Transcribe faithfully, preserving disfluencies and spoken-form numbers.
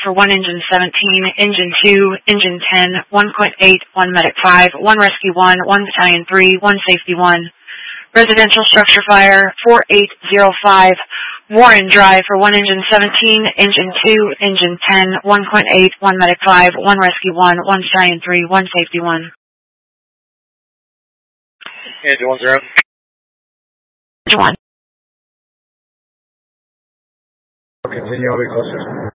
for one engine seventeen, engine two, engine ten, one point eight, one medic five, one rescue one, one battalion three, one safety one. Residential structure fire four eight zero five, Warren Drive for one engine seventeen, engine two, engine ten, one point eight, one medic five, one rescue one, one battalion three, one safety one. Engine one zero. Engine one. Continue, I'll be closer.